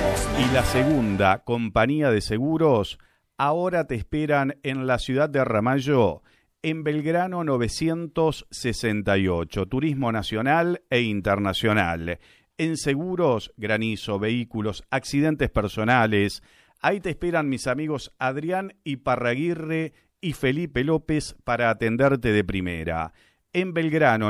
Y la segunda, compañía de seguros, ahora te esperan en la ciudad de Ramallo, en Belgrano 968, turismo nacional e internacional. En seguros, granizo, vehículos, accidentes personales. Ahí te esperan mis amigos Adrián Iparraguirre y Felipe López para atenderte de primera. En Belgrano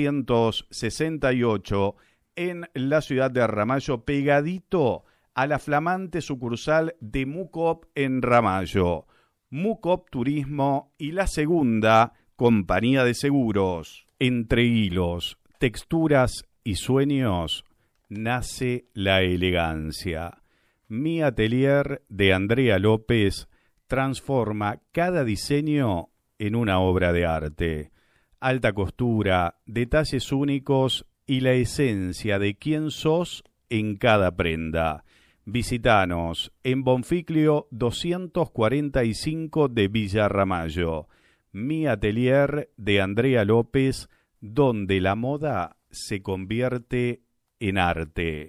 968, en la ciudad de Ramallo, pegadito a la flamante sucursal de Mucop en Ramallo. Mucop Turismo y la segunda, compañía de seguros. Entre hilos, texturas y sueños, nace la elegancia. Mi atelier de Andrea López transforma cada diseño en una obra de arte. Alta costura, detalles únicos y la esencia de quién sos en cada prenda. Visítanos en Bonficlio 245 de Villa Ramallo. Mi atelier de Andrea López, donde la moda se convierte en arte.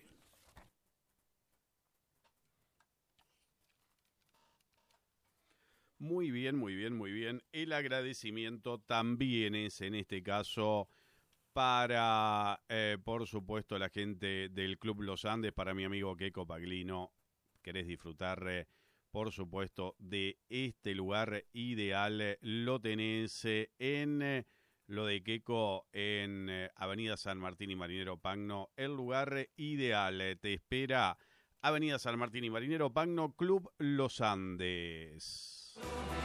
Muy bien, muy bien, muy bien. El agradecimiento también es en este caso para, por supuesto, la gente del Club Los Andes, para mi amigo Keco Paglino. Querés disfrutar, por supuesto, de este lugar ideal. Lo tenés en lo de Keco, en Avenida San Martín y Marinero Pagno. El lugar ideal te espera. Avenida San Martín y Marinero Pagno, Club Los Andes.